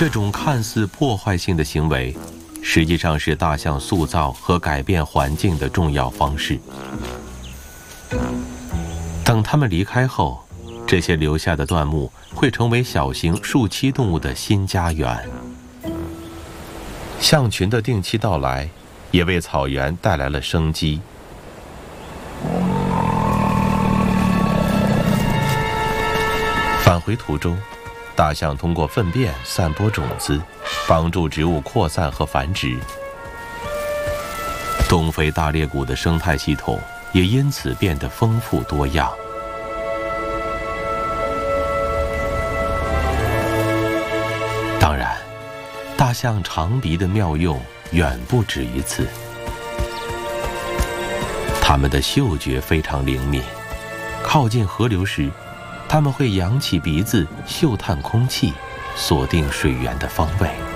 这种看似破坏性的行为，实际上是大象塑造和改变环境的重要方式。等它们离开后，这些留下的断木会成为小型树栖动物的新家园。象群的定期到来，也为草原带来了生机。返回途中，大象通过粪便散播种子，帮助植物扩散和繁殖。东非大裂谷的生态系统也因此变得丰富多样。当然，大象长鼻的妙用远不止于此。它们的嗅觉非常灵敏，靠近河流时，它们会扬起鼻子嗅探空气，锁定水源的方位。